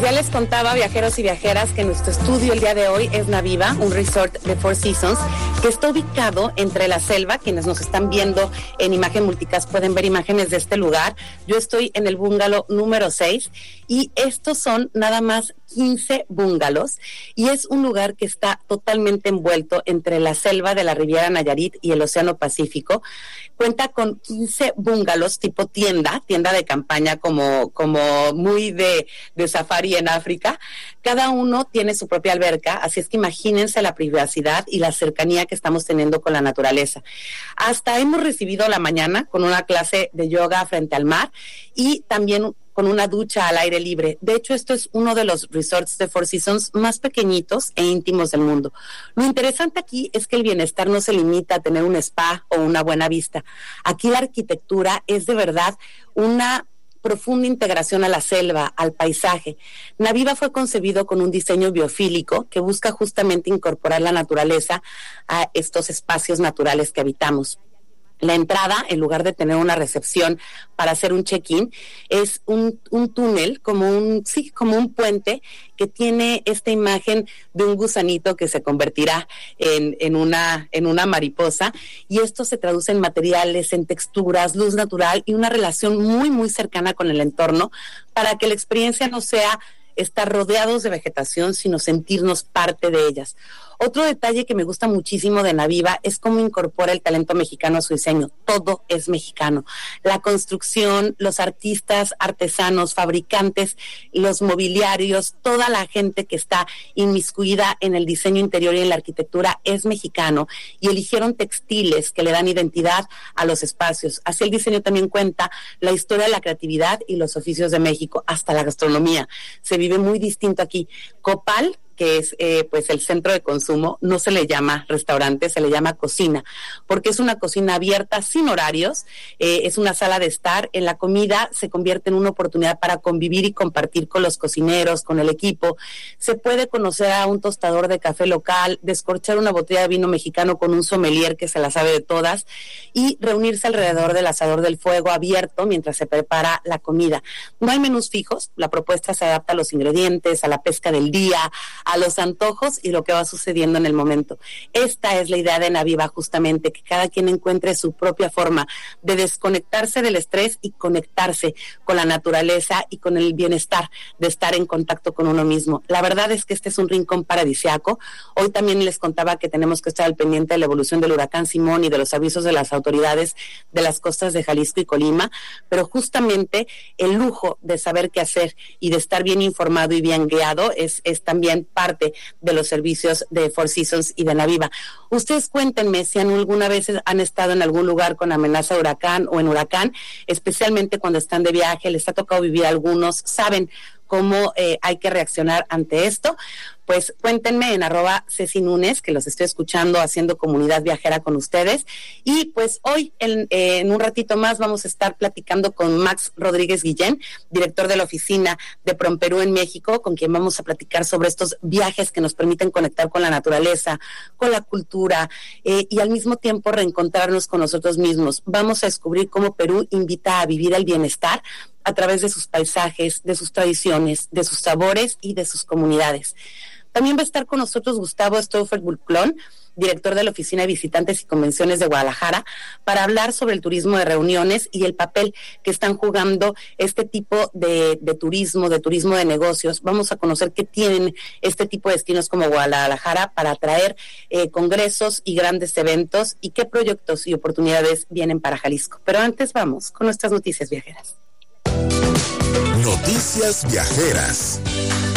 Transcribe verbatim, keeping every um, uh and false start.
ya les contaba, viajeros y viajeras, que nuestro estudio el día de hoy es Naviva, un resort de Four Seasons, que está ubicado entre la selva. Quienes nos están viendo en Imagen Multicast pueden ver imágenes de este lugar. Yo estoy en el bungalow número seis y estos son nada más quince bungalows y es un lugar que está totalmente envuelto entre la selva de la Riviera Nayarit y el Océano Pacífico. Cuenta con quince bungalows tipo tienda, tienda de campaña como, como muy de, de safari en África. Cada uno tiene su propia alberca, así es que imagínense la privacidad y la cercanía que estamos teniendo con la naturaleza. Hasta hemos recibido la mañana con una clase de yoga frente al mar y también con una ducha al aire libre. De hecho, esto es uno de los resorts de Four Seasons más pequeñitos e íntimos del mundo. Lo interesante aquí es que el bienestar no se limita a tener un spa o una buena vista. Aquí la arquitectura es de verdad una profunda integración a la selva, al paisaje. Naviva fue concebido con un diseño biofílico que busca justamente incorporar la naturaleza a estos espacios naturales que habitamos. La entrada, en lugar de tener una recepción para hacer un check-in, es un, un túnel, como un, sí, como un puente que tiene esta imagen de un gusanito que se convertirá en, en, una, en una mariposa, y esto se traduce en materiales, en texturas, luz natural y una relación muy, muy cercana con el entorno para que la experiencia no sea estar rodeados de vegetación, sino sentirnos parte de ellas. Otro detalle que me gusta muchísimo de Naviva es cómo incorpora el talento mexicano a su diseño. Todo es mexicano. La construcción, los artistas, artesanos, fabricantes, los mobiliarios, toda la gente que está inmiscuida en el diseño interior y en la arquitectura es mexicano, y eligieron textiles que le dan identidad a los espacios. Así el diseño también cuenta la historia de la creatividad y los oficios de México, hasta la gastronomía. Se vive muy distinto aquí. Copal, que es eh, pues el centro de consumo, no se le llama restaurante, se le llama cocina, porque es una cocina abierta sin horarios, eh, es una sala de estar. En la comida se convierte en una oportunidad para convivir y compartir con los cocineros, con el equipo. Se puede conocer a un tostador de café local, descorchar una botella de vino mexicano con un sommelier que se la sabe de todas y reunirse alrededor del asador del fuego abierto mientras se prepara la comida. No hay menús fijos, la propuesta se adapta a los ingredientes, a la pesca del día, a los antojos y lo que va sucediendo en el momento. Esta es la idea de Naviva, justamente, que cada quien encuentre su propia forma de desconectarse del estrés y conectarse con la naturaleza y con el bienestar de estar en contacto con uno mismo. La verdad es que este es un rincón paradisiaco. Hoy también les contaba que tenemos que estar al pendiente de la evolución del huracán Simón y de los avisos de las autoridades de las costas de Jalisco y Colima, pero justamente el lujo de saber qué hacer y de estar bien informado y bien guiado es, es también parte de los servicios de Four Seasons y de Naviva. Ustedes cuéntenme si alguna vez han estado en algún lugar con amenaza de huracán o en huracán, especialmente cuando están de viaje, les ha tocado vivir algunos, saben cómo eh, hay que reaccionar ante esto. Pues cuéntenme en arroba Ceci Núñez, que los estoy escuchando haciendo comunidad viajera con ustedes. Y pues hoy, en, eh, en un ratito más, vamos a estar platicando con Max Rodríguez Guillén, director de la oficina de Promperú en México, con quien vamos a platicar sobre estos viajes que nos permiten conectar con la naturaleza, con la cultura eh, y al mismo tiempo reencontrarnos con nosotros mismos. Vamos a descubrir cómo Perú invita a vivir el bienestar a través de sus paisajes, de sus tradiciones, de sus sabores y de sus comunidades. También va a estar con nosotros Gustavo Stouffer Bulclón, director de la Oficina de Visitantes y Convenciones de Guadalajara, para hablar sobre el turismo de reuniones y el papel que están jugando este tipo de, de turismo, de turismo de negocios. Vamos a conocer qué tienen este tipo de destinos como Guadalajara para atraer eh, congresos y grandes eventos, y qué proyectos y oportunidades vienen para Jalisco. Pero antes vamos con nuestras noticias viajeras. Noticias viajeras.